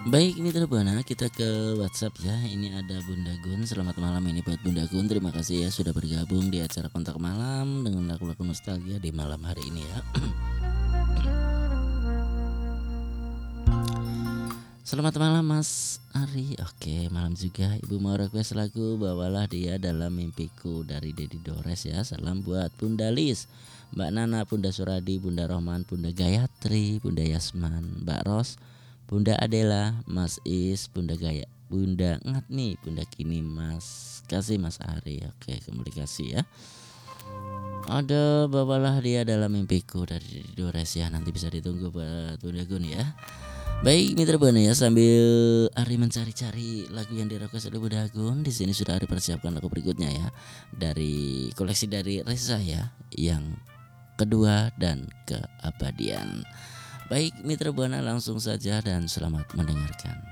Baik mitra Buana, kita ke WhatsApp ya. Ini ada Bunda Gun. Selamat malam ini buat Bunda Gun. Terima kasih ya sudah bergabung di acara Kontak Malam dengan lagu-lagu nostalgia di malam hari ini ya. Selamat malam Mas Ari. Oke, malam juga. Ibu mau request lagu Bawalah Dia Dalam Mimpiku dari Dedi Dores ya. Salam buat Bunda Lis, Mbak Nana, Bunda Suradi, Bunda Rohman, Bunda Gayatri, Bunda Yasman, Mbak Ros, Bunda Adela, Mas Is, Bunda Gaya, Bunda Ngatni, Bunda Kini, Mas Kasih, Mas Ari. Oke, komunikasi ya. Ada Bawalah Dia Dalam Mimpiku dari Dedi Dores ya. Nanti bisa ditunggu buat Bunda Gun ya. Baik mitra Buana ya, sambil Ari mencari-cari lagu yang direquest oleh Bunda Gun, di sini sudah Ari persiapkan lagu berikutnya ya, dari koleksi dari Reza ya, yang kedua dan keabadian. Baik mitra Buana, langsung saja dan selamat mendengarkan.